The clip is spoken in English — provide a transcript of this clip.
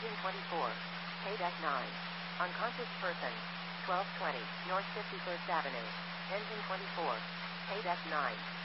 Engine 24. Paydeck 9. Unconscious person. 1220 North 51st Avenue. Engine 24. Paydeck 9.